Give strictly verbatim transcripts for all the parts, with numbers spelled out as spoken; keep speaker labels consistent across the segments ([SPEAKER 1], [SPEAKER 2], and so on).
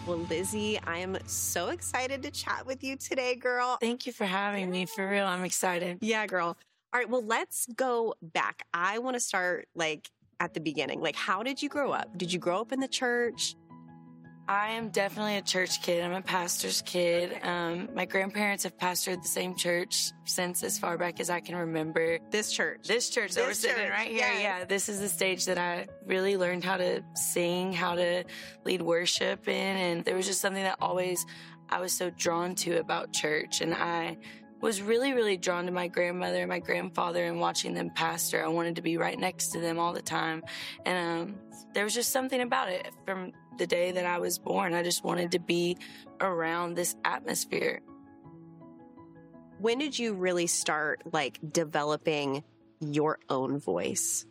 [SPEAKER 1] Well, Lizzie, I am so excited to chat with you today, girl.
[SPEAKER 2] Thank you for having me. For real, I'm excited.
[SPEAKER 1] Yeah, girl. All right, well, let's go back. I want to start, like, at the beginning. Like, how did you grow up? Did you grow up in the church?
[SPEAKER 2] I am definitely a church kid. I'm a pastor's kid. Um, my grandparents have pastored the same church since as far back as I can remember.
[SPEAKER 1] This church.
[SPEAKER 2] This church that we're sitting
[SPEAKER 1] church,
[SPEAKER 2] in right here.
[SPEAKER 1] yes.
[SPEAKER 2] Yeah, this is the stage that I really learned how to sing, how to lead worship in. And there was just something that always I was so drawn to about church. And I was really, really drawn to my grandmother and my grandfather and watching them pastor. I wanted to be right next to them all the time. And um, there was just something about it from the day that I was born. I just wanted to be around this atmosphere.
[SPEAKER 1] When did you really start, like, developing your own voice?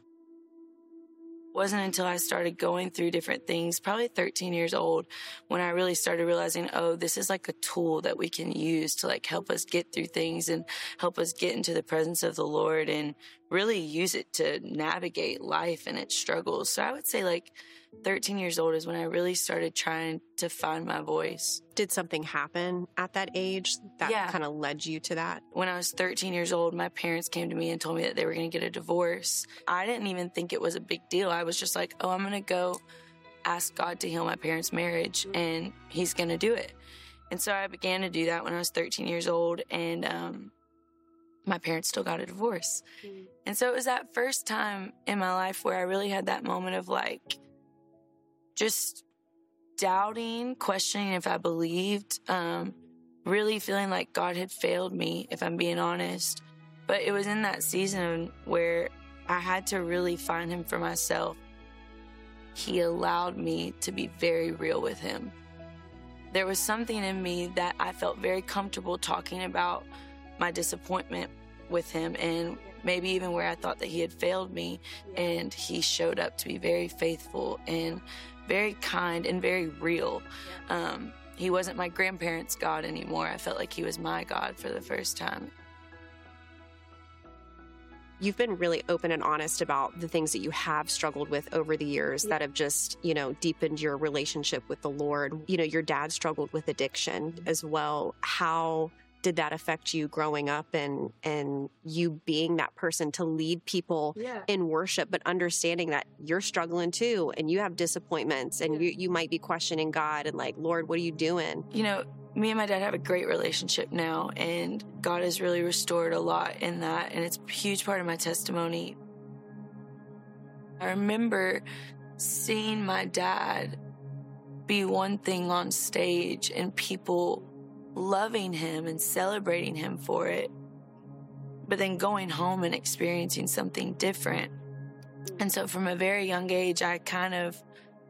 [SPEAKER 2] Wasn't until I started going through different things, probably thirteen years old, when I really started realizing, oh, this is like a tool that we can use to like help us get through things and help us get into the presence of the Lord and really use it to navigate life and its struggles. So I would say like thirteen years old is when I really started trying to find my voice.
[SPEAKER 1] Did something happen at that age that
[SPEAKER 2] Yeah.
[SPEAKER 1] kind of led you to that?
[SPEAKER 2] When I was thirteen years old, my parents came to me and told me that they were going to get a divorce. I didn't even think it was a big deal. I was just like, oh, I'm going to go ask God to heal my parents' marriage, and he's going to do it. And so I began to do that when I was thirteen years old, and um, my parents still got a divorce. Mm. And so it was that first time in my life where I really had that moment of like, just doubting, questioning if I believed, um, really feeling like God had failed me, if I'm being honest. But it was in that season where I had to really find him for myself. He allowed me to be very real with him. There was something in me that I felt very comfortable talking about my disappointment with him, and maybe even where I thought that he had failed me, and he showed up to be very faithful and very kind and very real. Um, he wasn't my grandparents' God anymore. I felt like he was my God for the first time.
[SPEAKER 1] You've been really open and honest about the things that you have struggled with over the years that have just, you know, deepened your relationship with the Lord. You know, your dad struggled with addiction as well. How did that affect you growing up and and you being that person to lead people yeah. in worship, but understanding that you're struggling too and you have disappointments and yeah. you, you might be questioning God and like, Lord, what are you doing?
[SPEAKER 2] You know, me and my dad have a great relationship now, and God has really restored a lot in that, and it's a huge part of my testimony. I remember seeing my dad be one thing on stage and people loving him and celebrating him for it, but then going home and experiencing something different. And so from a very young age, I kind of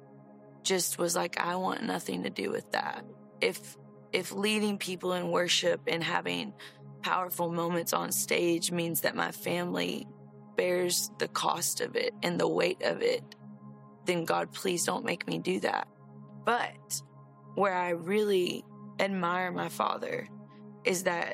[SPEAKER 2] just was like, I want nothing to do with that. If if leading people in worship and having powerful moments on stage means that my family bears the cost of it and the weight of it, then God, please don't make me do that. But where I really admire my father is that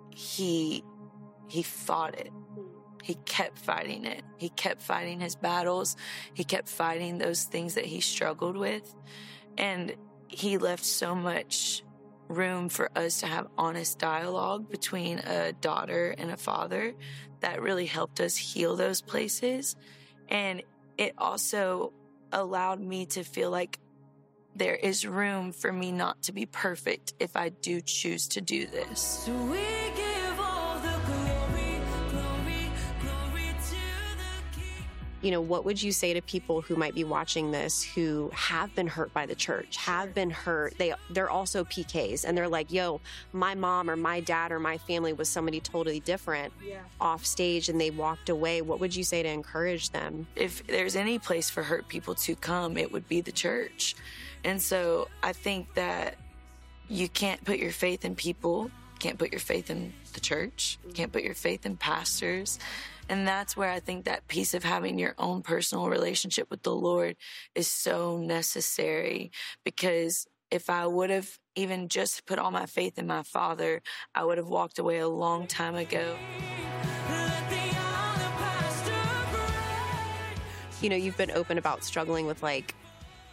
[SPEAKER 2] he he fought it. He kept fighting it. He kept fighting his battles. He kept fighting those things that he struggled with. And he left so much room for us to have honest dialogue between a daughter and a father that really helped us heal those places. And it also allowed me to feel like there is room for me not to be perfect if I do choose to do this.
[SPEAKER 3] So we give all the glory, glory, glory to the King.
[SPEAKER 1] You know, what would you say to people who might be watching this who have been hurt by the church, have been hurt? They, they're also P Ks, and they're like, yo, my mom or my dad or my family was somebody totally different yeah. off stage, and they walked away. What would you say to encourage them?
[SPEAKER 2] If there's any place for hurt people to come, it would be the church. And so I think that you can't put your faith in people, can't put your faith in the church, can't put your faith in pastors. And that's where I think that piece of having your own personal relationship with the Lord is so necessary. Because if I would have even just put all my faith in my father, I would have walked away a long time ago.
[SPEAKER 1] You know, you've been open about struggling with like